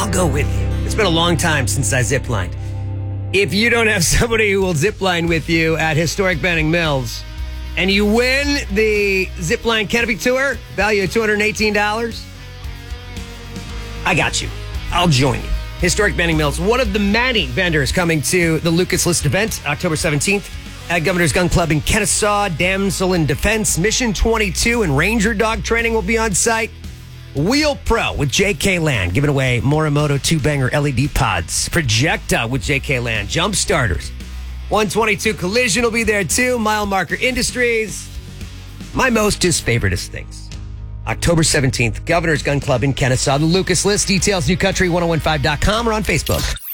I'll go with you. It's been a long time since I ziplined. If you don't have somebody who will zipline with you at Historic Benning Mills, and you win the zipline canopy tour, value of $218, I got you. I'll join you. Historic Benning Mills, one of the many vendors coming to the Lucas List event, October 17th at Governor's Gun Club in Kennesaw. Damsel in Defense, Mission 22, and Ranger Dog Training will be on site. Wheel Pro with JK Land, giving away Morimoto 2-banger LED pods. Projecta with JK Land, jump starters. 122 Collision will be there too. Mile Marker Industries. My mostest favoriteest things. October 17th, Governor's Gun Club in Kennesaw. The Lucas List, details newcountry1015.com or on Facebook.